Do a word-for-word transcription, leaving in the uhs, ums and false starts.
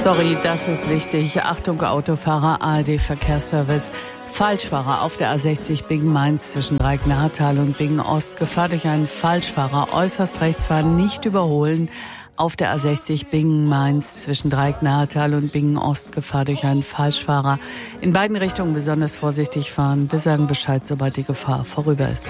Sorry, das ist wichtig. Achtung, Autofahrer, A R D-Verkehrsservice. Falschfahrer auf der A sechzig Bingen-Mainz zwischen Dreieck-Nahetal und Bingen-Ost. Gefahr durch einen Falschfahrer. Äußerst rechts fahren, nicht überholen. Auf der A sechzig Bingen-Mainz zwischen Dreieck-Nahetal und Bingen-Ost. Gefahr durch einen Falschfahrer. In beiden Richtungen besonders vorsichtig fahren. Wir sagen Bescheid, sobald die Gefahr vorüber ist.